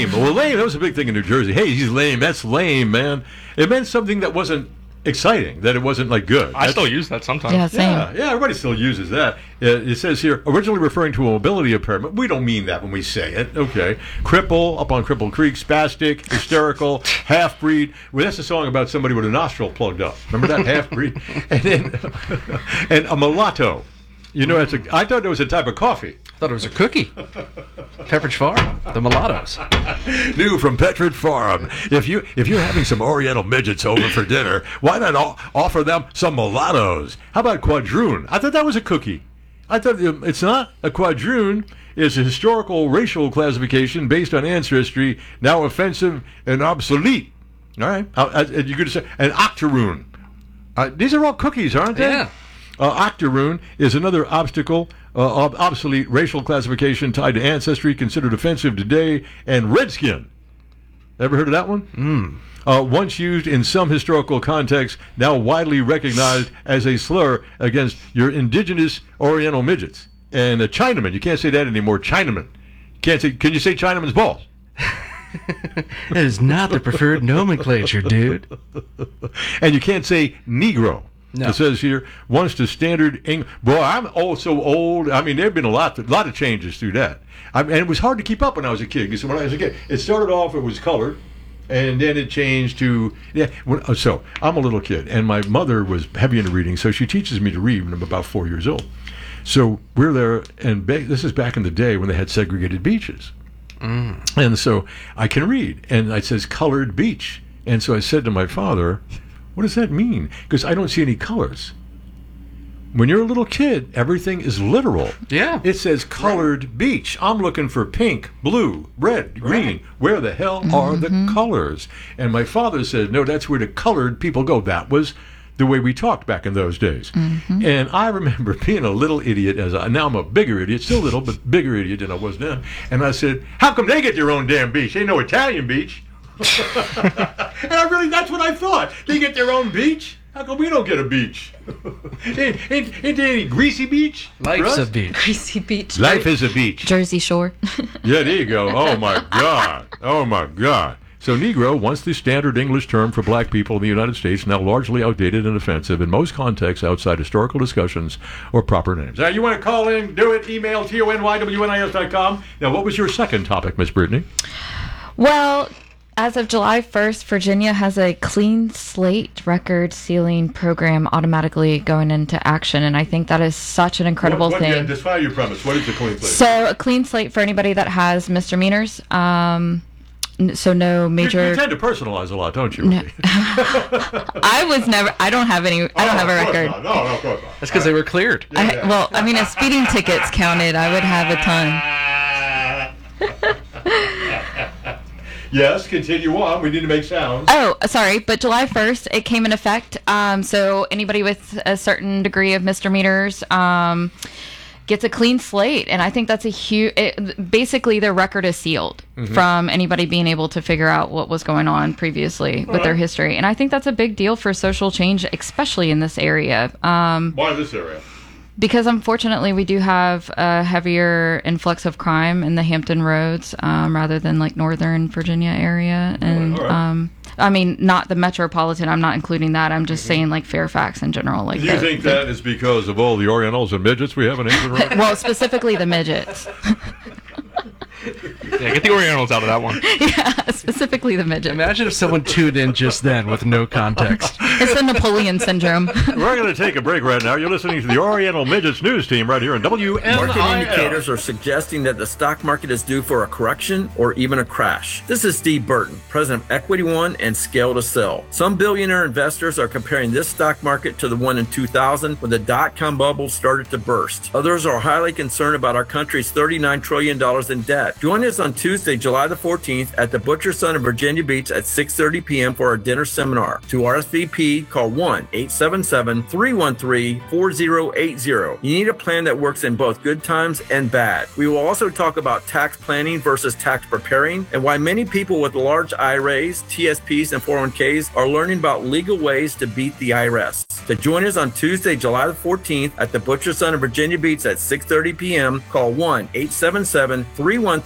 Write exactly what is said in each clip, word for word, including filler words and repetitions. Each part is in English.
lame. Well, lame, that was a big thing in New Jersey. Hey, he's lame. That's lame, man. It meant something that wasn't exciting, that it wasn't like good. I That's, still use that sometimes. Yeah, same. Yeah, yeah, everybody still uses that. Uh, it says here, originally referring to a mobility impairment. We don't mean that when we say it. Okay. Cripple, up on Cripple Creek, spastic, hysterical, half-breed. Well, that's a song about somebody with a nostril plugged up. Remember that? Half-breed? And then, and a mulatto. You know, it's a, I thought it was a type of coffee. I thought it was a cookie. Pepperidge Farm, the mulattoes. New from Petrid Farm. If you if you're having some Oriental midgets over for dinner, why not o- offer them some mulattoes? How about quadroon? I thought that was a cookie. I thought um, it's not. A quadroon is a historical racial classification based on ancestry, now offensive and obsolete. All right, uh, uh, you're going to say an octoroon. Uh, these are all cookies, aren't they? Yeah. Uh, octoroon is another obstacle, uh, ob- obsolete racial classification tied to ancestry, considered offensive today, and redskin. Ever heard of that one? Mm. Uh, once used in some historical contexts, now widely recognized as a slur against your indigenous Oriental midgets. And a Chinaman, you can't say that anymore. Chinaman, can't say. Can you say Chinaman's balls? That is not the preferred nomenclature, dude. And you can't say Negro. No. It says here, once the standard English. Boy, I'm oh so old. I mean, there have been a lot, a lot of changes through that. I and it was hard to keep up when I was a kid. Because when I was a kid, it started off, it was colored, and then it changed to, yeah. When, so I'm a little kid, and my mother was heavy into reading, so she teaches me to read when I'm about four years old. So we're there, and ba- this is back in the day when they had segregated beaches. Mm. And so I can read, and it says colored beach. And so I said to my father, what does that mean? Because I don't see any colors. When you're a little kid, everything is literal. Yeah. It says colored right. beach. I'm looking for pink, blue, red, green. Right. Where the hell mm-hmm. are the colors? And my father said, no, that's where the colored people go. That was the way we talked back in those days. Mm-hmm. And I remember being a little idiot, as I, now I'm a bigger idiot, still little, but bigger idiot than I was then. And I said, how come they get their own damn beach? Ain't no Italian beach. And I really, that's what I thought. They get their own beach? How come we don't get a beach? ain't, ain't, ain't there any greasy beach? Life's a beach. Greasy beach. Life is a beach. Jersey Shore. Yeah, there you go. Oh, my God. Oh, my God. So Negro, once the standard English term for black people in the United States, now largely outdated and offensive in most contexts outside historical discussions or proper names. Now, you want to call in, do it, email, T O N Y W N I S dot com. Now, what was your second topic, Miss Brittany? Well, as of July first, Virginia has a clean slate record sealing program automatically going into action, and I think that is such an incredible what, what, thing. Yeah, describe your premise. What is a clean slate? So, a clean slate for anybody that has misdemeanors. Um, so no major. You, you tend to personalize a lot, don't you? No. I was never. I don't have any. I don't oh, have a record. Not. No, no, of course not. That's because they were cleared. Yeah, I, yeah. well, I mean, if speeding tickets counted, I would have a ton. Yes, continue on. We need to make sounds. Oh, sorry, but July first, it came in effect. Um, so anybody with a certain degree of misdemeanors um, gets a clean slate, and I think that's a huge. It, basically, their record is sealed mm-hmm. from anybody being able to figure out what was going on previously All with right. their history, and I think that's a big deal for social change, especially in this area. Um, Why this area? Because unfortunately, we do have a heavier influx of crime in the Hampton Roads um, rather than like Northern Virginia area. And right, right. Um, I mean, not the metropolitan. I'm not including that. I'm just mm-hmm. saying like Fairfax in general. Like, Do you the, think the, that is because of all the Orientals and midgets we have in England right now? Well, specifically the midgets. Yeah, get the Orientals out of that one. Yeah, specifically the midget. Imagine if someone tuned in just then with no context. It's the Napoleon syndrome. We're going to take a break right now. You're listening to the Oriental Midgets News Team right here on W N I L. Market indicators are suggesting that the stock market is due for a correction or even a crash. This is Steve Burton, president of Equity One and Scale to Sell. Some billionaire investors are comparing this stock market to the one in two thousand when the dot-com bubble started to burst. Others are highly concerned about our country's thirty-nine trillion dollars in debt. Join us on Tuesday, July the fourteenth at the Butcher Son in Virginia Beach at six thirty p.m. for our dinner seminar. To R S V P, call one eight seven seven, three one three, four zero eight zero. You need a plan that works in both good times and bad. We will also talk about tax planning versus tax preparing and why many people with large I R As, T S Ps, and four oh one k's are learning about legal ways to beat the I R S. To join us on Tuesday, July the fourteenth at the Butcher Son in Virginia Beach at six thirty p.m., call one eight seven seven, three one three,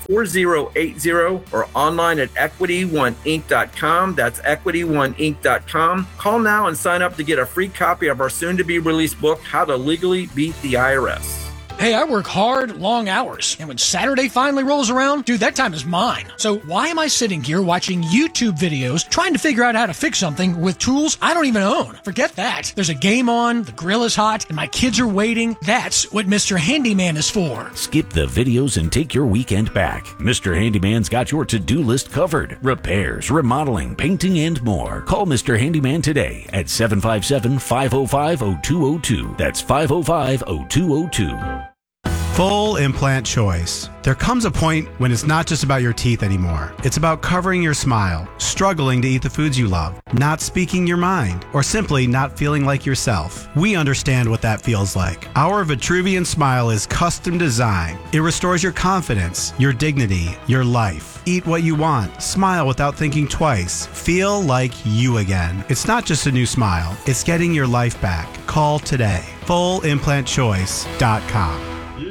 four zero eight zero or online at equity one inc dot com. That's equity one inc dot com. Call now and sign up to get a free copy of our soon-to-be-released book, How to Legally Beat the I R S. Hey, I work hard, long hours, and when Saturday finally rolls around, dude, that time is mine. So why am I sitting here watching YouTube videos trying to figure out how to fix something with tools I don't even own? Forget that. There's a game on, the grill is hot, and my kids are waiting. That's what Mister Handyman is for. Skip the videos and take your weekend back. Mister Handyman's got your to-do list covered. Repairs, remodeling, painting, and more. Call Mister Handyman today at seven five seven, five oh five, oh two oh two. That's five oh five, oh two oh two. Full implant choice. There comes a point when it's not just about your teeth anymore. It's about covering your smile, struggling to eat the foods you love, not speaking your mind, or simply not feeling like yourself. We understand what that feels like. Our Vitruvian Smile is custom designed. It restores your confidence, your dignity, your life. Eat what you want. Smile without thinking twice. Feel like you again. It's not just a new smile. It's getting your life back. Call today. full implant choice dot com.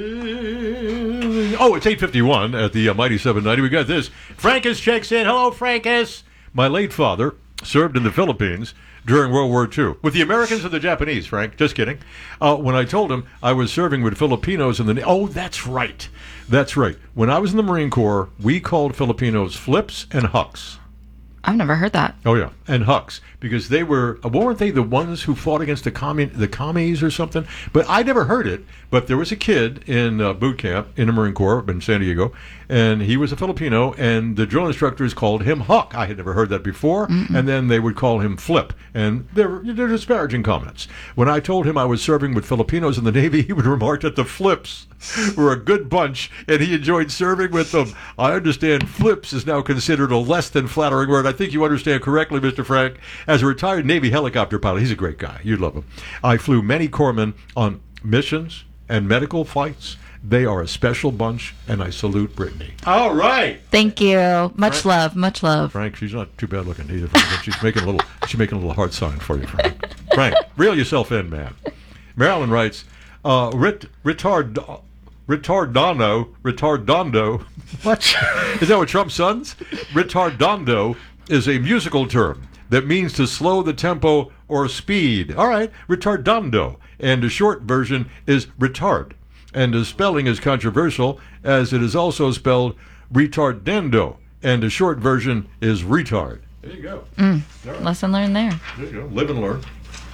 Oh, it's eight fifty-one at the uh, Mighty seven ninety. We got this. Frankus checks in. Hello, Frankus. My late father served in the Philippines during World War Two. With the Americans or the Japanese, Frank? Just kidding. Uh, when I told him I was serving with Filipinos in the... Oh, that's right. That's right. When I was in the Marine Corps, we called Filipinos flips and hucks. I've never heard that. Oh, yeah. And hucks. Because they were... Weren't they the ones who fought against the commun, the commies or something? But I never heard it. But there was a kid in uh, boot camp in the Marine Corps in San Diego, and he was a Filipino, and the drill instructors called him Huck. I had never heard that before. Mm-mm. And then they would call him Flip. And they're, they're disparaging comments. When I told him I was serving with Filipinos in the Navy, he would remark that the Flips were a good bunch, and he enjoyed serving with them. I understand flips is now considered a less than flattering word. I think you understand correctly, Mister Frank. As a retired Navy helicopter pilot, he's a great guy. You'd love him. I flew many corpsmen on missions and medical flights. They are a special bunch, and I salute Brittany. All right. Thank you. Much Frank, love. Much love. Frank, she's not too bad looking either. Frank, but she's making a little. She's making a little heart sign for you, Frank. Frank, reel yourself in, man. Marilyn writes, uh, ret, retard, retardano, retardando. What? Is that what Trump's sons? Retardando is a musical term that means to slow the tempo or speed. All right, retardando. And the short version is retard. And the spelling is controversial, as it is also spelled retardando. And the short version is retard. There you go. Mm. Right. Lesson learned there. There you go. Live and learn.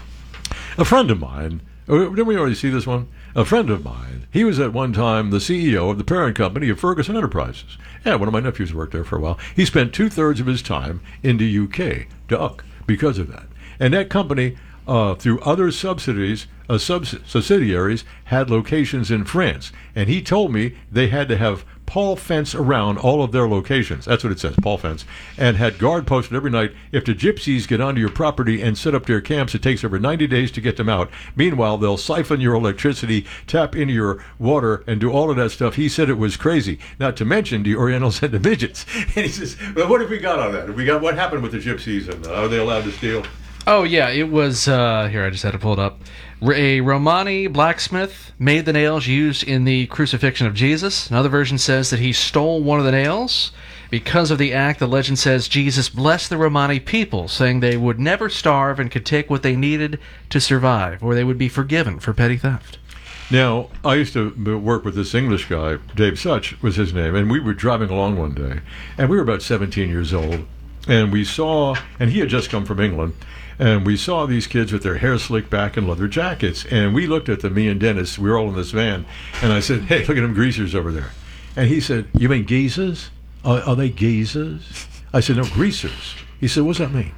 A friend of mine, oh, didn't we already see this one? A friend of mine, he was at one time the C E O of the parent company of Ferguson Enterprises. Yeah, one of my nephews worked there for a while. He spent two-thirds of his time in the U K, Duck, because of that. And that company, uh, through other subsidiaries, uh, subs- subsidiaries, had locations in France. And he told me they had to have Paul fence around all of their locations. That's what it says, Paul fence. And had guard posted every night. If the gypsies get onto your property and set up their camps, it takes over ninety days to get them out. Meanwhile, they'll siphon your electricity, tap into your water, and do all of that stuff. He said it was crazy. Not to mention the Orientals and the midgets. And he says, well, what have we got on that? Have we got what happened with the gypsies, and uh, are they allowed to steal? Oh, yeah, it was, uh, here, I just had to pull it up. A Romani blacksmith made the nails used in the crucifixion of Jesus. Another version says that he stole one of the nails. Because of the act, the legend says Jesus blessed the Romani people, saying they would never starve and could take what they needed to survive, or they would be forgiven for petty theft. Now, I used to work with this English guy, Dave Such was his name, and we were driving along one day, and we were about seventeen years old, and we saw, and he had just come from England, and we saw these kids with their hair slicked back and leather jackets. And we looked at them, me and Dennis, we were all in this van. And I said, hey, look at them greasers over there. And he said, you mean geezers? Are, are they geezers? I said, no, greasers. He said, what's that mean?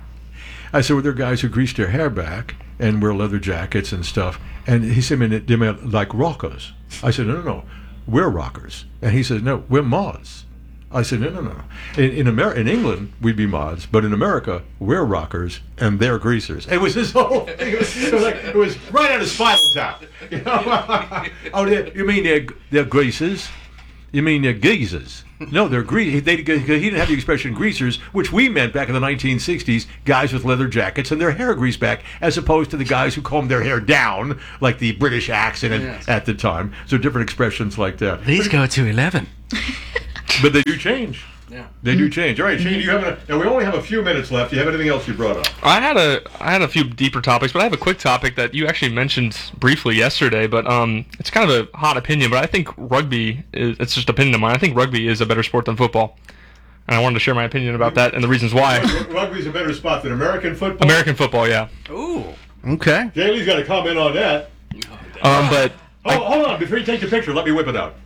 I said, well, they're guys who grease their hair back and wear leather jackets and stuff. And he said, I mean, they meant like rockers. I said, no, no, no, we're rockers. And he said, no, we're mods. I said, no, no, no. In in, Amer- in England, we'd be mods, but in America, we're rockers and they're greasers. It was this whole thing. It was, it was like it was right out of Spinal Tap. You know? Oh, you mean they're they're greasers? You mean they're geezers? No, they're gre- they, He didn't have the expression greasers, which we meant back in the nineteen sixties, guys with leather jackets and their hair greased back, as opposed to the guys who combed their hair down, like the British accent yes. at the time. So different expressions like that. These go to eleven. But they do change. Yeah. They do change. All right, Shane, you have a, now we only have a few minutes left. Do you have anything else you brought up? I had a I had a few deeper topics, but I have a quick topic that you actually mentioned briefly yesterday. But um, it's kind of a hot opinion. But I think rugby is it's just opinion of mine. I think rugby is a better sport than football, and I wanted to share my opinion about that and the reasons why. Rugby's a better spot than American football. American football, yeah. Ooh. Okay. Jaylee's got a comment on that. Um, but. Oh, hold on! Before you take the picture, let me whip it out.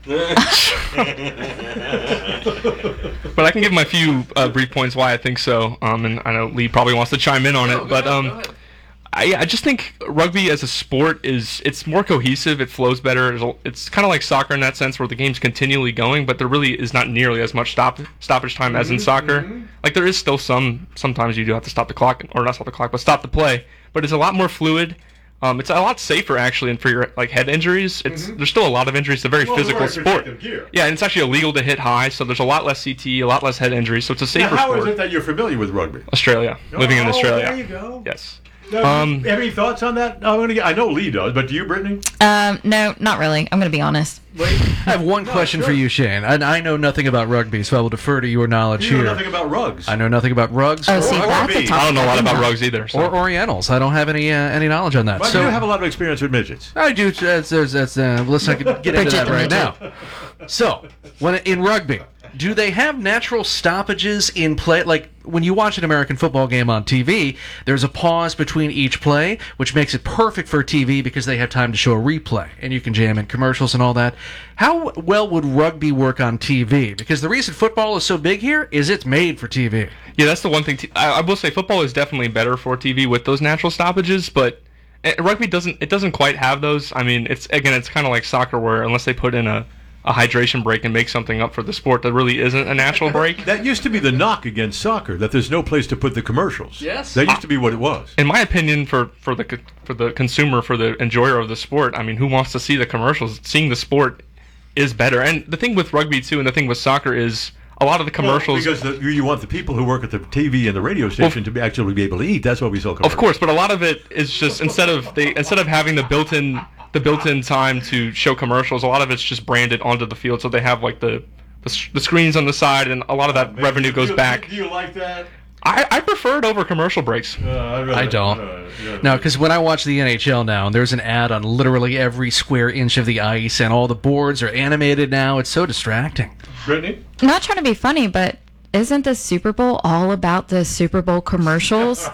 But I can give my few uh, brief points why I think so. Um, and I know Lee probably wants to chime in on it, but um, I, I just think rugby as a sport is it's more cohesive. It flows better. It's, it's kind of like soccer in that sense, where the game's continually going, but there really is not nearly as much stop stoppage time as in soccer. Mm-hmm. Like there is still some. Sometimes you do have to stop the clock, or not stop the clock, but stop the play. But it's a lot more fluid. Um, it's a lot safer actually, and for your like head injuries, it's Mm-hmm. there's still a lot of injuries. It's a very Well, physical very sport. protective gear. Yeah, and it's actually illegal to hit high, so there's a lot less C T E, a lot less head injuries. So it's a Now, safer how sport. is it that you're familiar with rugby? Australia, living in Oh, Australia. There you go. Yes. Now, Um, have any thoughts on that? I'm gonna get, I know Lee does, but do you, Brittany? Um, no, not really. I'm going to be honest. Wait, I have one question sure. for you, Shane. And I know nothing about rugby, so I will defer to your knowledge you know here. nothing about rugs. I know nothing about rugs Oh, or, see, or that's a bees. topic. I don't know a lot didn't about rugs either. So. or Orientals. I don't have any uh, any knowledge on that. But so you have a lot of experience with midgets. I do. That's, that's, that's, uh, let's not get, get into Bridget that the right midget. now. So, when in rugby, do they have natural stoppages in play? Like when you watch an American football game on T V, there's a pause between each play, which makes it perfect for T V because they have time to show a replay, and you can jam in commercials and all that. How well would rugby work on T V? Because the reason football is so big here is it's made for T V. Yeah, that's the one thing. T- I, I will say football is definitely better for T V with those natural stoppages, but uh, rugby doesn't. It doesn't quite have those. I mean, it's again, it's kind of like soccer, where unless they put in a, a hydration break and make something up for the sport, there really isn't a natural break. That used to be the knock against soccer, that there's no place to put the commercials. Yes. That used to be what it was. In my opinion, for, for the co- for the consumer, for the enjoyer of the sport, I mean, who wants to see the commercials? Seeing the sport is better. And the thing with rugby too, and the thing with soccer is a lot of the commercials. Well, because the, you want the people who work at the T V and the radio station to be actually be able to eat. That's why we sell commercials. Of course, but a lot of it is just instead of they instead of having the built-in the built-in time to show commercials, a lot of it's just branded onto the field, so they have like the the, s- the screens on the side, and a lot of that Maybe- revenue do goes you- back. Do you like that? I, I prefer it over commercial breaks. Uh, I'd rather- I don't. uh, yeah. No, because when I watch the N H L now, and there's an ad on literally every square inch of the ice, and all the boards are animated now. It's so distracting. Brittany? I'm not trying to be funny, but isn't the Super Bowl all about the Super Bowl commercials?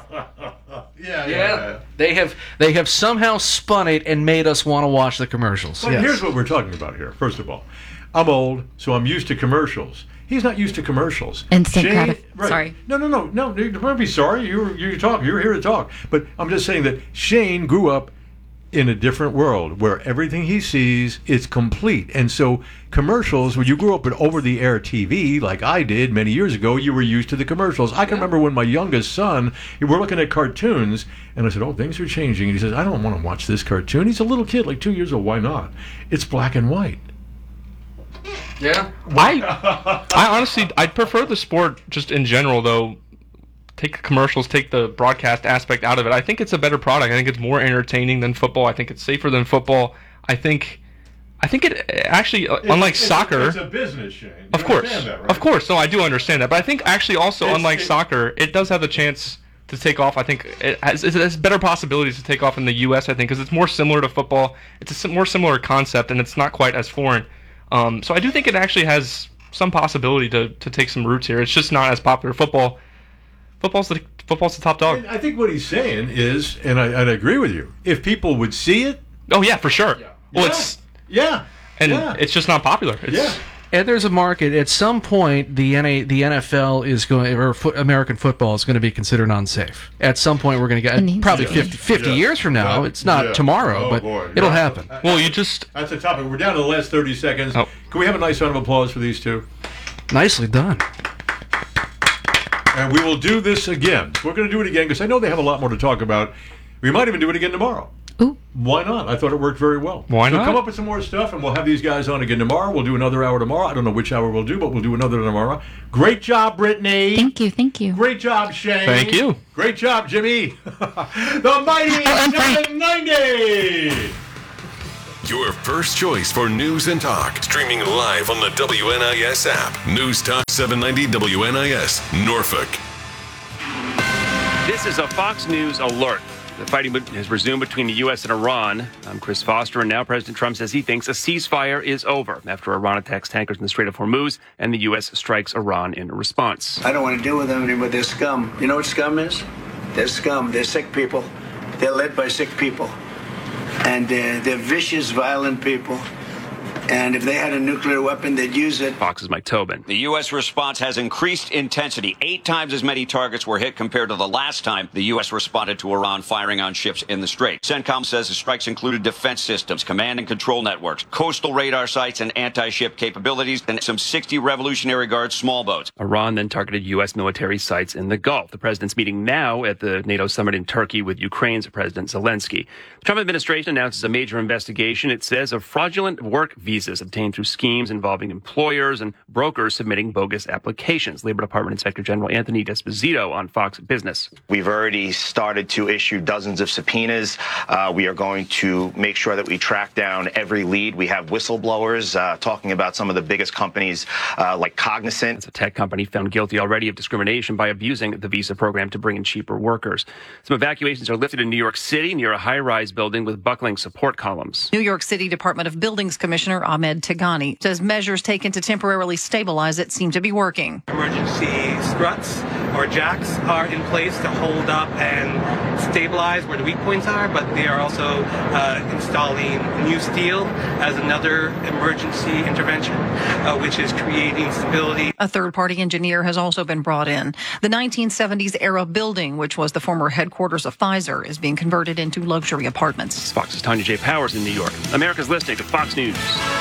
Yeah, yeah. They have they have somehow spun it and made us want to watch the commercials. But Yes. here's what we're talking about here. First of all, I'm old, so I'm used to commercials. He's not used to commercials. Instant Shane- gratif- right. sorry. No, no, no, no. Don't be sorry. You you talk. You're here to talk. But I'm just saying that Shane grew up in a different world where everything he sees is complete. And so commercials, when you grew up with over-the-air T V, like I did many years ago, you were used to the commercials. I can remember when my youngest son, we were looking at cartoons, and I said, oh, things are changing. And he says, I don't want to watch this cartoon. He's a little kid, like two years old. Why not? It's black and white. Yeah. I I honestly I'd prefer the sport just in general though. Take the commercials, take the broadcast aspect out of it. I think it's a better product. I think it's more entertaining than football. I think it's safer than football. I think I think it actually, uh, unlike It's- soccer, It's a business, Shane. You of course, understand that, right? of course. No, I do understand that, but I think actually also, It's- unlike it- soccer, it does have the chance to take off. I think it has, it has better possibilities to take off in the U S. I think because it's more similar to football. It's a sim- more similar concept, and it's not quite as foreign. Um, so I do think it actually has some possibility to, to take some roots here. It's just not as popular. Football, football's the football's the top dog. And I think what he's saying is, and I, and I agree with you, if people would see it, Oh yeah, for sure. Well, yeah, it's yeah, and yeah. it's just not popular. It's, yeah. And there's a market. At some point, the N A, the N F L is going, or foot, American football is going to be considered unsafe. At some point, we're going to It get needs probably to be. fifty, fifty Yeah. years from now. Yeah. It's not Yeah. tomorrow, Oh, but boy. it'll Yeah. happen. Well, you just That's the topic. We're down to the last thirty seconds. Oh. Can we have a nice round of applause for these two? Nicely done. And we will do this again. We're going to do it again because I know they have a lot more to talk about. We might even do it again tomorrow. Ooh. Why not? I thought it worked very well. Why so not? come up with some more stuff, and we'll have these guys on again tomorrow. We'll do another hour tomorrow. I don't know which hour we'll do, but we'll do another tomorrow. Great job, Brittany. Thank you, thank you. Great job, Shane. Thank you. Great job, Jimmy. The mighty and Frank. seven ninety. Your first choice for news and talk. Streaming live on the W N I S app. News Talk seven ninety W N I S, Norfolk. This is a Fox News alert. The fighting has resumed between the U S and Iran. I'm Chris Foster, and now President Trump says he thinks a ceasefire is over after Iran attacks tankers in the Strait of Hormuz and the U S strikes Iran in response. I don't want to deal with them anymore. They're scum. You know what scum is? They're scum. They're sick people. They're led by sick people. And uh, they're vicious, violent people. And if they had a nuclear weapon, they'd use it. Fox's Mike Tobin. The U S response has increased intensity. Eight times as many targets were hit compared to the last time the U S responded to Iran firing on ships in the Strait. CENTCOM says the strikes included defense systems, command and control networks, coastal radar sites and anti-ship capabilities, and some sixty Revolutionary Guard small boats. Iran then targeted U S military sites in the Gulf. The president's meeting now at the NATO summit in Turkey with Ukraine's President Zelensky. The Trump administration announces a major investigation, it says, of fraudulent work visas obtained through schemes involving employers and brokers submitting bogus applications. Labor Department Inspector General Anthony D'Esposito on Fox Business. We've already started to issue dozens of subpoenas. Uh, we are going to make sure that we track down every lead. We have whistleblowers uh, talking about some of the biggest companies uh, like Cognizant. It's a tech company found guilty already of discrimination by abusing the visa program to bring in cheaper workers. Some evacuations are lifted in New York City near a high-rise building with buckling support columns. New York City Department of Buildings Commissioner Ahmed Tigani says measures taken to temporarily stabilize it seem to be working. Emergency struts or jacks are in place to hold up and stabilize where the weak points are, but they are also uh, installing new steel as another emergency intervention, uh, which is creating stability. A third-party engineer has also been brought in. The nineteen seventies era building, which was the former headquarters of Pfizer, is being converted into luxury apartments. Fox's Tanya J. Powers in New York. America's listening to Fox News.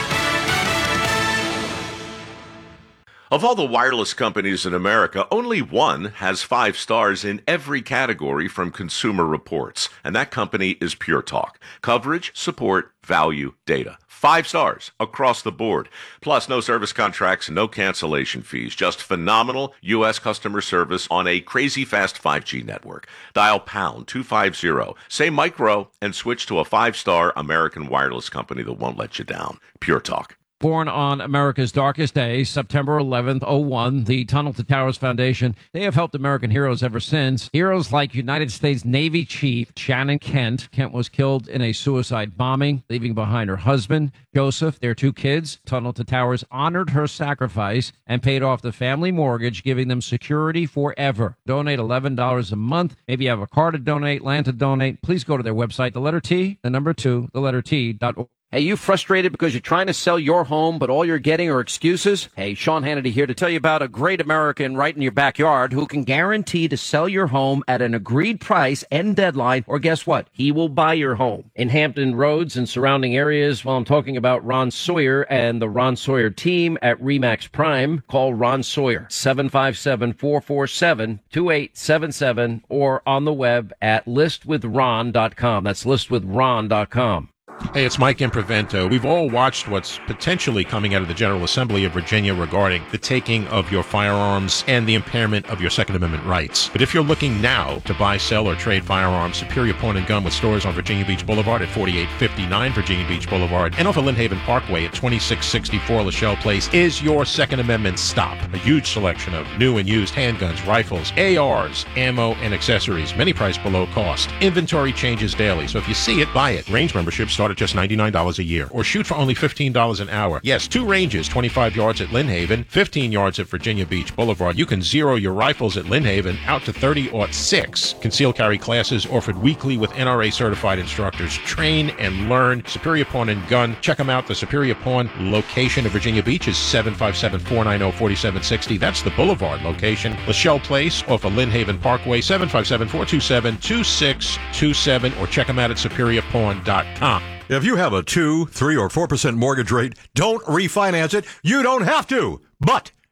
Of all the wireless companies in America, only one has five stars in every category from Consumer Reports, and that company is Pure Talk. Coverage, support, value, data. Five stars across the board. Plus, no service contracts, no cancellation fees. Just phenomenal U S customer service on a crazy fast five G network. Dial pound two fifty, say micro, and switch to a five-star American wireless company that won't let you down. Pure Talk. Born on America's darkest day, September eleventh, oh one, the Tunnel to Towers Foundation, they have helped American heroes ever since. Heroes like United States Navy Chief Shannon Kent. Kent was killed in a suicide bombing, leaving behind her husband, Joseph, their two kids. Tunnel to Towers honored her sacrifice and paid off the family mortgage, giving them security forever. Donate eleven dollars a month. Maybe you have a car to donate, land to donate. Please go to their website, the letter T, the number two, the letter T dot org. Hey, you frustrated because you're trying to sell your home, but all you're getting are excuses? Hey, Sean Hannity here to tell you about a great American right in your backyard who can guarantee to sell your home at an agreed price and deadline, or guess what? He will buy your home. In Hampton Roads and surrounding areas, well, I'm talking about Ron Sawyer and the Ron Sawyer team at RE/MAX Prime. Call Ron Sawyer, seven five seven, four four seven, two eight seven seven, or on the web at list with ron dot com. That's list with ron dot com. Hey, it's Mike Improvento. We've all watched what's potentially coming out of the General Assembly of Virginia regarding the taking of your firearms and the impairment of your Second Amendment rights. But if you're looking now to buy, sell, or trade firearms, Superior Pawn and Gun with stores on Virginia Beach Boulevard at forty-eight fifty-nine Virginia Beach Boulevard and off of Lynnhaven Parkway at twenty-six sixty-four Lachelle Place is your Second Amendment stop. A huge selection of new and used handguns, rifles, A Rs, ammo, and accessories, many priced below cost. Inventory changes daily, so if you see it, buy it. Range memberships start at just ninety-nine dollars a year, or shoot for only fifteen dollars an hour. Yes, two ranges, twenty-five yards at Lynnhaven, fifteen yards at Virginia Beach Boulevard. You can zero your rifles at Lynnhaven out to thirty or six. Concealed carry classes offered weekly with N R A certified instructors. Train and learn. Superior Pawn and Gun. Check them out. The Superior Pawn location of Virginia Beach is seven five seven, four nine zero, four seven six zero. That's the Boulevard location. Lachelle Place off of Lynnhaven Parkway, seven five seven, four two seven, two six two seven, or check them out at superior pawn dot com. If you have a two, three, or four percent mortgage rate, don't refinance it. You don't have to. But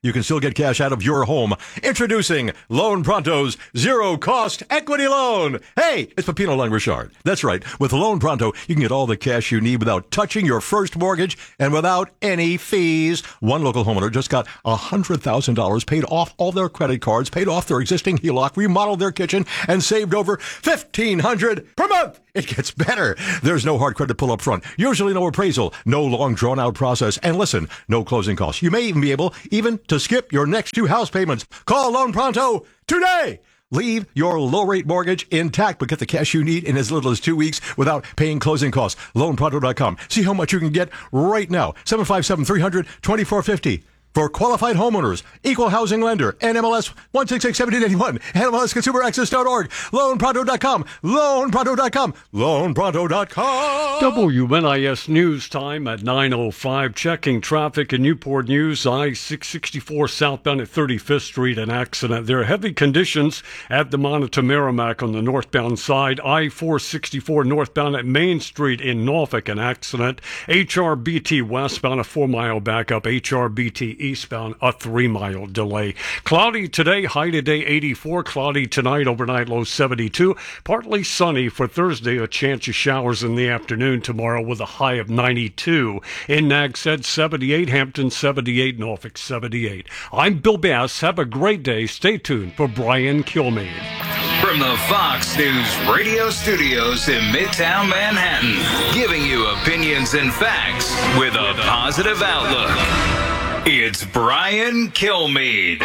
you can still get cash out of your home. Introducing Loan Pronto's zero-cost equity loan. Hey, it's Pepino Langrichard. That's right. With Loan Pronto, you can get all the cash you need without touching your first mortgage and without any fees. One local homeowner just got one hundred thousand dollars, paid off all their credit cards, paid off their existing H E L O C, remodeled their kitchen, and saved over fifteen hundred dollars per month. It gets better. There's no hard credit pull up front. Usually no appraisal, no long drawn out process, and listen, no closing costs. You may even be able even to skip your next two house payments. Call Loan Pronto today. Leave your low-rate mortgage intact, but get the cash you need in as little as two weeks without paying closing costs. loan pronto dot com. See how much you can get right now. seven five seven, three hundred, twenty-four fifty. For qualified homeowners, equal housing lender, N M L S one six six seven eight one, N M L S consumer access dot org, loan pronto dot com, loan pronto dot com, loan pronto dot com. W N I S News Time at nine oh five. Checking traffic in Newport News. I six sixty-four southbound at thirty-fifth Street. An accident. There are heavy conditions at the Monitor Merrimack on the northbound side. I four sixty-four northbound at Main Street in Norfolk. An accident. H R B T westbound a four-mile backup. H R B T eastbound a three-mile delay. Cloudy today, high today eighty-four. Cloudy tonight, overnight low seventy-two. Partly sunny for Thursday, a chance of showers in the afternoon tomorrow with a high of ninety-two. In Nags Head seventy-eight, Hampton seventy-eight, Norfolk seventy-eight. I'm Bill Bass. Have a great day. Stay tuned for Brian Kilmeade. From the Fox News radio studios in Midtown Manhattan, giving you opinions and facts with a positive outlook. It's Brian Kilmeade.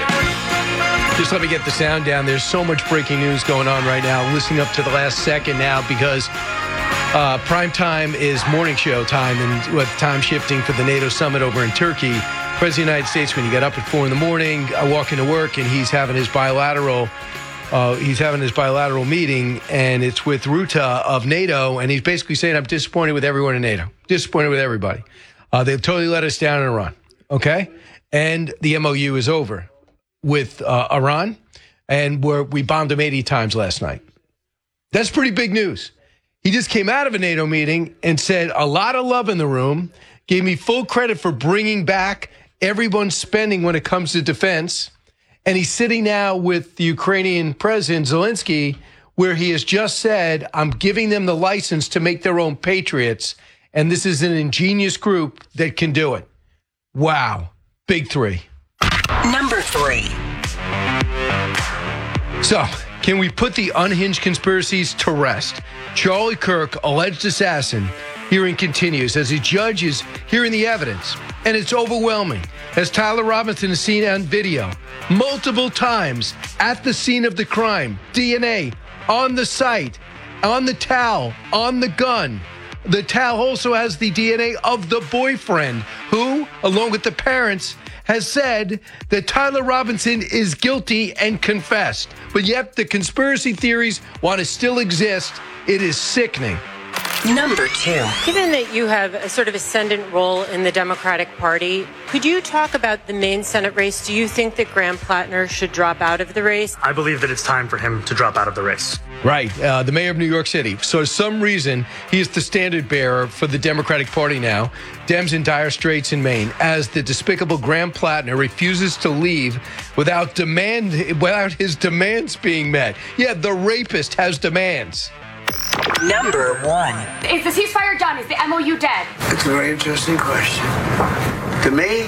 Just let me get the sound down. There's so much breaking news going on right now. Listening up to the last second now because uh, prime time is morning show time, and with time shifting for the NATO summit over in Turkey, President of the United States, when you get up at four in the morning, I walk into work and he's having his bilateral Uh, he's having his bilateral meeting, and it's with Ruta of NATO, and he's basically saying, I'm disappointed with everyone in NATO. Disappointed with everybody. Uh, they've totally let us down in Iran, okay? And the M O U is over with uh, Iran, and we're, we bombed them eighty times last night. That's pretty big news. He just came out of a NATO meeting and said, a lot of love in the room, gave me full credit for bringing back everyone's spending when it comes to defense. And he's sitting now with the Ukrainian President Zelensky, where he has just said, I'm giving them the license to make their own patriots. And this is an ingenious group that can do it. Wow. Big three. Number three. So, can we put the unhinged conspiracies to rest? Charlie Kirk, alleged assassin, hearing continues as a judge is hearing the evidence. And it's overwhelming. As Tyler Robinson is seen on video multiple times at the scene of the crime, D N A on the site, on the towel, on the gun. The towel also has the D N A of the boyfriend who, along with the parents, has said that Tyler Robinson is guilty and confessed. But yet the conspiracy theories want to still exist. It is sickening. Number two. Given that you have a sort of ascendant role in the Democratic Party, could you talk about the main Senate race? Do you think that Graham Plattner should drop out of the race? I believe that it's time for him to drop out of the race. Right, uh, the mayor of New York City. So for some reason, he is the standard bearer for the Democratic Party now. Dems in dire straits in Maine as the despicable Graham Plattner refuses to leave without demand, without his demands being met. Yeah, the rapist has demands. Number one. Is the ceasefire done? Is the M O U dead? It's a very interesting question. To me,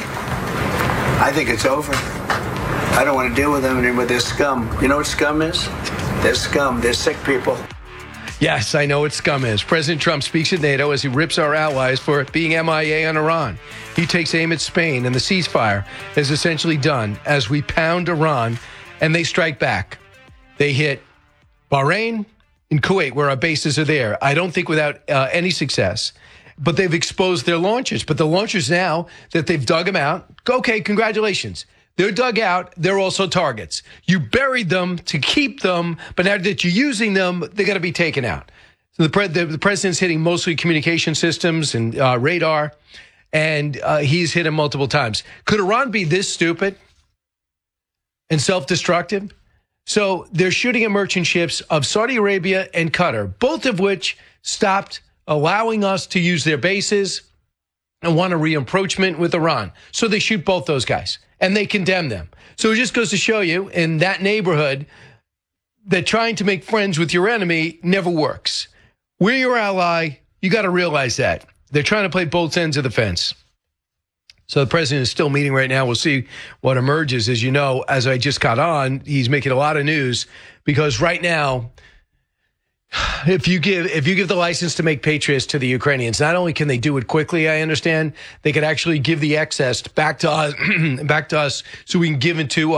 I think it's over. I don't want to deal with them anymore. They're scum. You know what scum is? They're scum. They're sick people. Yes, I know what scum is. President Trump speaks at NATO as he rips our allies for being M I A on Iran. He takes aim at Spain, and the ceasefire is essentially done as we pound Iran, and they strike back. They hit Bahrain, in Kuwait, where our bases are there. I don't think without uh, any success. But they've exposed their launchers. But the launchers now that they've dug them out, okay, congratulations. They're dug out. They're also targets. You buried them to keep them, but now that you're using them, they're going to be taken out. So the, pre- the, the president's hitting mostly communication systems and uh, radar, and uh, he's hit them multiple times. Could Iran be this stupid and self-destructive? So they're shooting at merchant ships of Saudi Arabia and Qatar, both of which stopped allowing us to use their bases and want a re-approachment with Iran. So they shoot both those guys. and they condemn them. So it just goes to show you, in that neighborhood, that trying to make friends with your enemy never works. We're your ally. You got to realize that. They're trying to play both ends of the fence. So the president is still meeting right now. We'll see what emerges. As you know, as I just got on, he's making a lot of news because right now, if you give if you give the license to make Patriots to the Ukrainians, not only can they do it quickly, I understand, they could actually give the excess back to us, back to us, so we can give it to